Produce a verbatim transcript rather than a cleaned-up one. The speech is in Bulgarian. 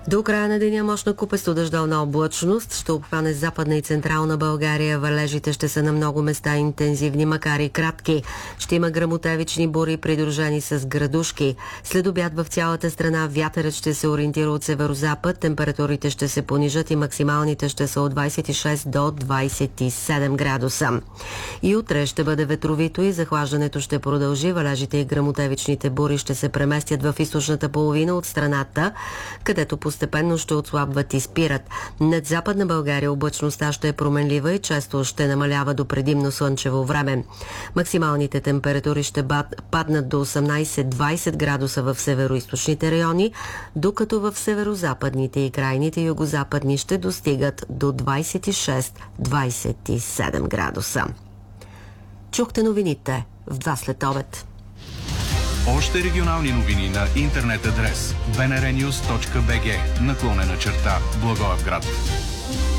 До края на деня мощна купесто дъждовна облачност ще обхване западна и централна България. Валежите ще са на много места интензивни, макар и кратки. Ще има гръмотевични бури, придружени с градушки. След обяд в цялата страна вятърът ще се ориентира от северозапад, температурите ще се понижат и максималните ще са от двадесет и шест до двадесет и седем градуса. И утре ще бъде ветровито и захлаждането ще продължи. Валежите и гръмотевичните бури ще се преместят в източната половина от страната, където постепенно ще отслабват и спират. Над Западна България облачността ще е променлива и често ще намалява до предимно слънчево време. Максималните температури ще паднат до осемнадесет-двадесет градуса в североизточните райони, докато в северозападните и крайните югозападни ще достигат до двадесет и шест-двадесет и седем градуса. Чухте новините в два след обед. Още регионални новини на интернет адрес би ен ар нюз точка би джи наклонена черта Благоевград.